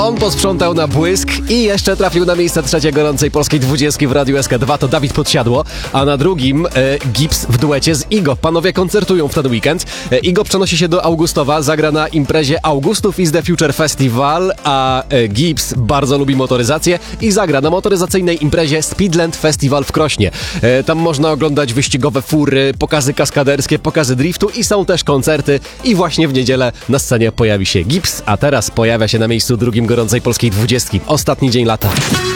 On posprzątał na błysk i jeszcze trafił na miejsce trzecie gorącej polskiej 20 w Radiu SK2. To Dawid Podsiadło, a na drugim Gibbs w duecie z Igo. Panowie koncertują w ten weekend. Igo przenosi się do Augustowa, zagra na imprezie Augustów is the Future Festival, a Gibbs bardzo lubi motoryzację i zagra na motoryzacyjnej imprezie Speedland Festival w Krośnie. Tam można oglądać wyścigowe fury, pokazy kaskaderskie, pokazy driftu i są też koncerty. I właśnie w niedzielę na scenie pojawi się Gibbs, a teraz pojawia się na miejscu drugim gorącej polskiej 20. Ostatni dzień lata.